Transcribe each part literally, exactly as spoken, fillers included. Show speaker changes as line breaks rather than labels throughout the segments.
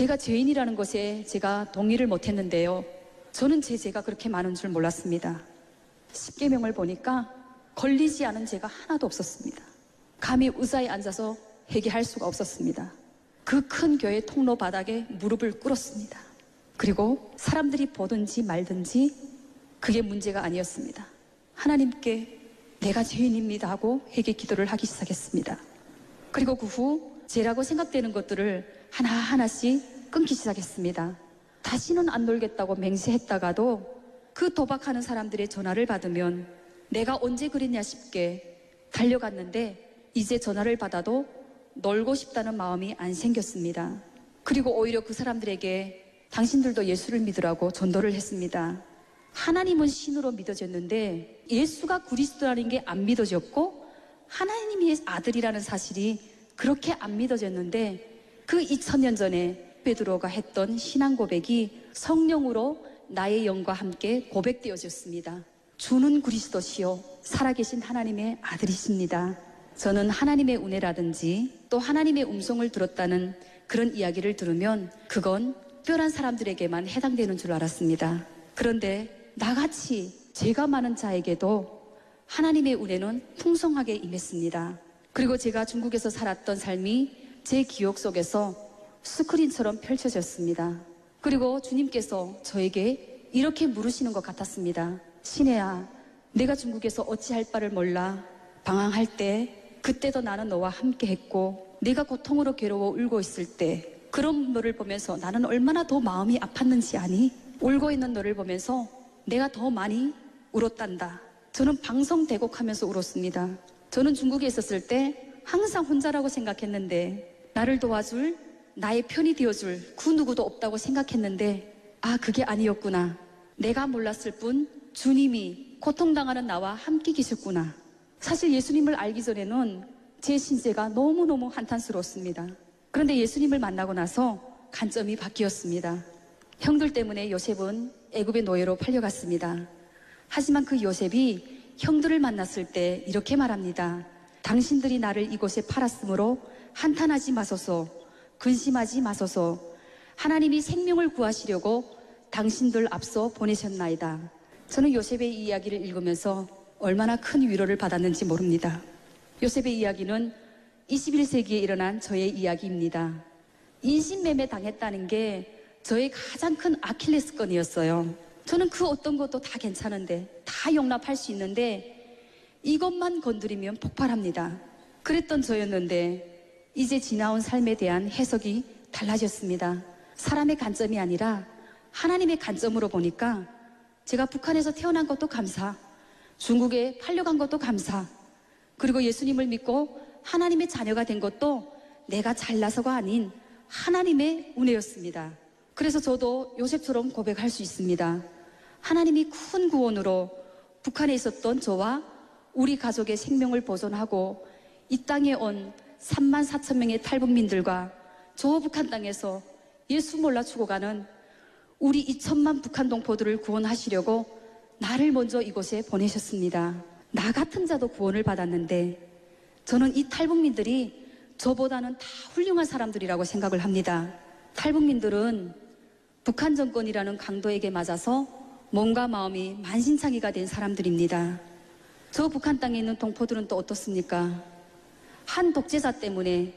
제가 죄인이라는 것에 제가 동의를 못했는데요. 저는 제 죄가 그렇게 많은 줄 몰랐습니다. 십계명을 보니까 걸리지 않은 죄가 하나도 없었습니다. 감히 의자에 앉아서 회개할 수가 없었습니다. 그 큰 교회 통로 바닥에 무릎을 꿇었습니다. 그리고 사람들이 보든지 말든지 그게 문제가 아니었습니다. 하나님께 내가 죄인입니다 하고 회개 기도를 하기 시작했습니다. 그리고 그 후 죄라고 생각되는 것들을 하나하나씩 끊기 시작했습니다. 다시는 안 놀겠다고 맹세했다가도 그 도박하는 사람들의 전화를 받으면 내가 언제 그랬냐 싶게 달려갔는데 이제 전화를 받아도 놀고 싶다는 마음이 안 생겼습니다. 그리고 오히려 그 사람들에게 당신들도 예수를 믿으라고 전도를 했습니다. 하나님은 신으로 믿어졌는데 예수가 그리스도라는 게 안 믿어졌고 하나님의 아들이라는 사실이 그렇게 안 믿어졌는데 그 이천 년 전에 베드로가 했던 신앙 고백이 성령으로 나의 영과 함께 고백되어졌습니다. 주는 그리스도시요 살아계신 하나님의 아들이십니다. 저는 하나님의 은혜라든지 또 하나님의 음성을 들었다는 그런 이야기를 들으면 그건 특별한 사람들에게만 해당되는 줄 알았습니다. 그런데 나같이 죄가 많은 자에게도 하나님의 은혜는 풍성하게 임했습니다. 그리고 제가 중국에서 살았던 삶이 제 기억 속에서 스크린처럼 펼쳐졌습니다. 그리고 주님께서 저에게 이렇게 물으시는 것 같았습니다. 신혜야, 내가 중국에서 어찌할 바를 몰라 방황할 때 그때도 나는 너와 함께 했고 내가 고통으로 괴로워 울고 있을 때 그런 너를 보면서 나는 얼마나 더 마음이 아팠는지 아니? 울고 있는 너를 보면서 내가 더 많이 울었단다. 저는 방송 대곡하면서 울었습니다. 저는 중국에 있었을 때 항상 혼자라고 생각했는데 나를 도와줄, 나의 편이 되어줄 그 누구도 없다고 생각했는데 아, 그게 아니었구나. 내가 몰랐을 뿐 주님이 고통당하는 나와 함께 계셨구나. 사실 예수님을 알기 전에는 제 신세가 너무너무 한탄스러웠습니다. 그런데 예수님을 만나고 나서 관점이 바뀌었습니다. 형들 때문에 요셉은 애굽의 노예로 팔려갔습니다. 하지만 그 요셉이 형들을 만났을 때 이렇게 말합니다. 당신들이 나를 이곳에 팔았으므로 한탄하지 마소서, 근심하지 마소서. 하나님이 생명을 구하시려고 당신들 앞서 보내셨나이다. 저는 요셉의 이 이야기를 읽으면서 얼마나 큰 위로를 받았는지 모릅니다. 요셉의 이야기는 이십일 세기에 일어난 저의 이야기입니다. 인신매매 당했다는 게 저의 가장 큰 아킬레스건이었어요. 저는 그 어떤 것도 다 괜찮은데, 다 용납할 수 있는데 이것만 건드리면 폭발합니다. 그랬던 저였는데 이제 지나온 삶에 대한 해석이 달라졌습니다. 사람의 관점이 아니라 하나님의 관점으로 보니까 제가 북한에서 태어난 것도 감사, 중국에 팔려간 것도 감사, 그리고 예수님을 믿고 하나님의 자녀가 된 것도 내가 잘나서가 아닌 하나님의 은혜였습니다. 그래서 저도 요셉처럼 고백할 수 있습니다. 하나님이 큰 구원으로 북한에 있었던 저와 우리 가족의 생명을 보존하고 이 땅에 온 삼만 사천 명의 탈북민들과 저 북한 땅에서 예수 몰라 죽어가는 우리 이천만 북한 동포들을 구원하시려고 나를 먼저 이곳에 보내셨습니다. 나 같은 자도 구원을 받았는데 저는 이 탈북민들이 저보다는 다 훌륭한 사람들이라고 생각을 합니다. 탈북민들은 북한 정권이라는 강도에게 맞아서 몸과 마음이 만신창이가 된 사람들입니다. 저 북한 땅에 있는 동포들은 또 어떻습니까? 한 독재자 때문에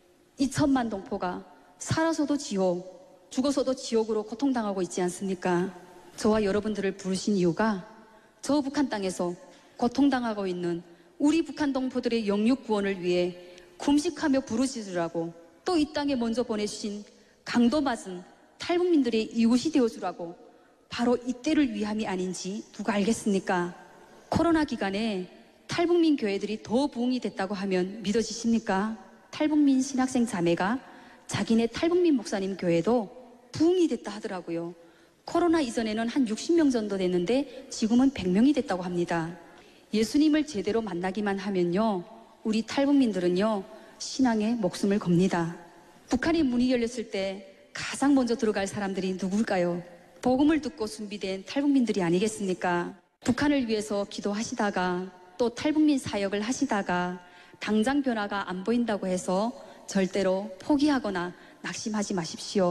이천만 동포가 살아서도 지옥, 죽어서도 지옥으로 고통당하고 있지 않습니까? 저와 여러분들을 부르신 이유가 저 북한 땅에서 고통당하고 있는 우리 북한 동포들의 영육 구원을 위해 금식하며 부르짖으라고, 또 이 땅에 먼저 보내주신 강도 맞은 탈북민들의 이웃이 되어주라고, 바로 이때를 위함이 아닌지 누가 알겠습니까? 코로나 기간에 탈북민 교회들이 더 부흥이 됐다고 하면 믿어지십니까? 탈북민 신학생 자매가 자기네 탈북민 목사님 교회도 부흥이 됐다 하더라고요. 코로나 이전에는 한 육십 명 정도 됐는데 지금은 백 명이 됐다고 합니다. 예수님을 제대로 만나기만 하면요, 우리 탈북민들은요 신앙에 목숨을 겁니다. 북한이 문이 열렸을 때 가장 먼저 들어갈 사람들이 누굴까요? 복음을 듣고 준비된 탈북민들이 아니겠습니까? 북한을 위해서 기도하시다가 또 탈북민 사역을 하시다가 당장 변화가 안 보인다고 해서 절대로 포기하거나 낙심하지 마십시오.